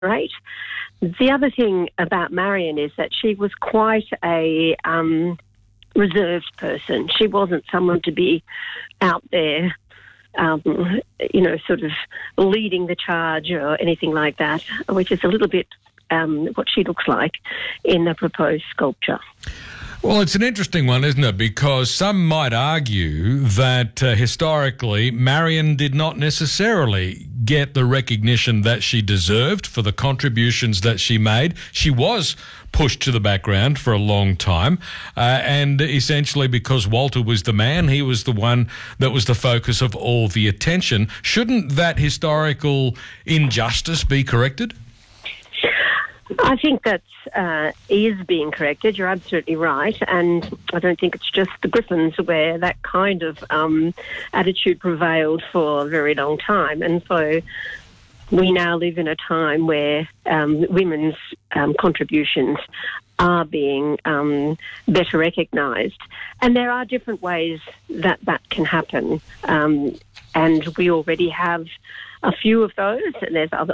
great. The other thing about Marion is that she was quite a reserved person. She wasn't someone to be out there, sort of leading the charge or anything like that, which is a little bit what she looks like in the proposed sculpture. Well, it's an interesting one, isn't it? Because some might argue that historically Marion did not necessarily get the recognition that she deserved for the contributions that she made. She was pushed to the background for a long time, and essentially because Walter was the man, he was the one that was the focus of all the attention. Shouldn't that historical injustice be corrected? I think that is being corrected. You're absolutely right. And I don't think it's just the Griffins where that kind of attitude prevailed for a very long time. And so we now live in a time where women's contributions are being better recognised. And there are different ways that can happen. And we already have a few of those. And there's other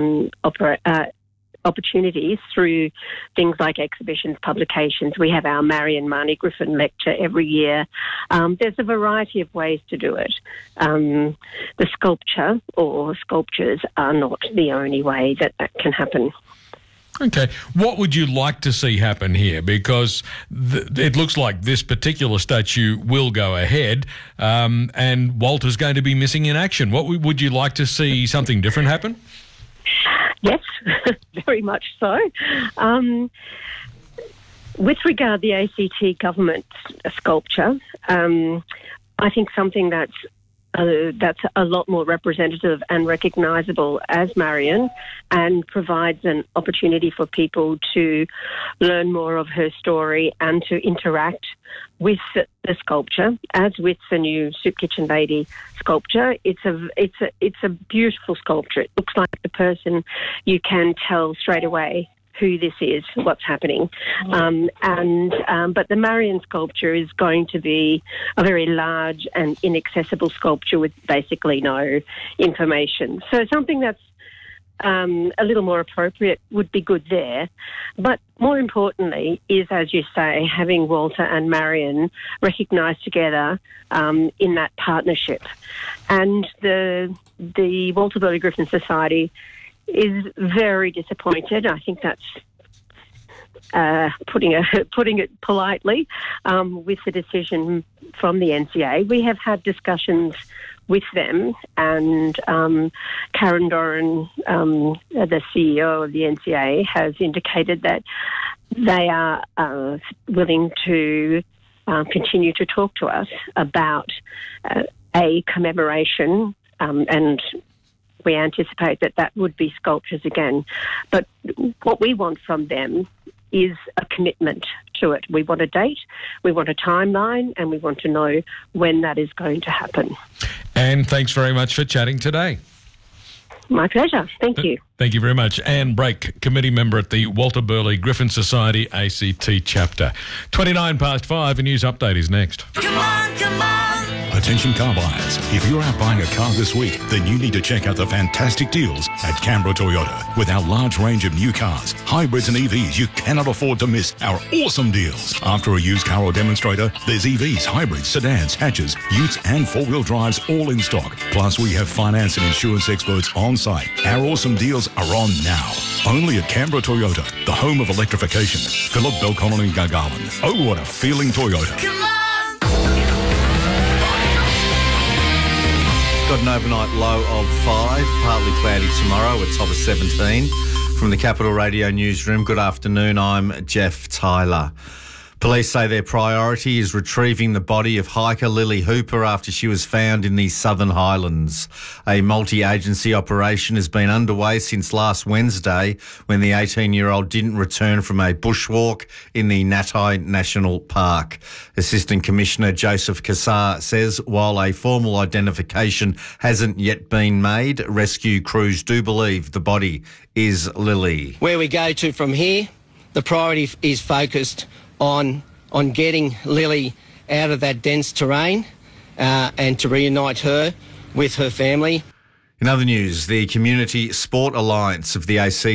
opportunities through things like exhibitions, publications. We have our Marion Marnie Griffin lecture every year. There's a variety of ways to do it. The sculpture or sculptures are not the only way that can happen. Okay. What would you like to see happen here? Because it looks like this particular statue will go ahead, and Walter's going to be missing in action. What would you like to see something different happen? Yes, very much so. With regard to the ACT government sculpture, I think something that's a lot more representative and recognisable as Marion and provides an opportunity for people to learn more of her story and to interact with the sculpture, as with the new Soup Kitchen Lady sculpture. It's a beautiful sculpture. It looks like the person, you can tell straight away who this is, what's happening. But the Marion sculpture is going to be a very large and inaccessible sculpture with basically no information. So something that's a little more appropriate would be good there. But more importantly is, as you say, having Walter and Marion recognised together in that partnership. And the Walter Burley Griffin Society is very disappointed. I think that's putting it politely, with the decision from the NCA. We have had discussions with them, and Karen Doran, the CEO of the NCA, has indicated that they are willing to continue to talk to us about a commemoration, and we anticipate that would be sculptures again. But what we want from them is a commitment to it. We want a date, we want a timeline, and we want to know when that is going to happen. Anne, thanks very much for chatting today. My pleasure. Thank you. Thank you very much. Anne Brake, committee member at the Walter Burley Griffin Society ACT chapter. 5:29, a news update is next. Come on, come on. Attention car buyers. If you're out buying a car this week, then you need to check out the fantastic deals at Canberra Toyota. With our large range of new cars, hybrids and EVs, you cannot afford to miss our awesome deals. After a used car or demonstrator, there's EVs, hybrids, sedans, hatches, utes and four-wheel drives all in stock. Plus, we have finance and insurance experts on site. Our awesome deals are on now. Only at Canberra Toyota, the home of electrification. Phillip, Belconnen and Gargarland. Oh, what a feeling, Toyota. Come on. Got an overnight low of 5, partly cloudy tomorrow, a top of 17. From the Capital Radio newsroom, good afternoon, I'm Jeff Tyler. Police say their priority is retrieving the body of hiker Lily Hooper after she was found in the Southern Highlands. A multi-agency operation has been underway since last Wednesday when the 18-year-old didn't return from a bushwalk in the Natai National Park. Assistant Commissioner Joseph Kassar says while a formal identification hasn't yet been made, rescue crews do believe the body is Lily. Where we go to from here, the priority is focused on getting Lily out of that dense terrain and to reunite her with her family. In other news, the Community Sport Alliance of the ACT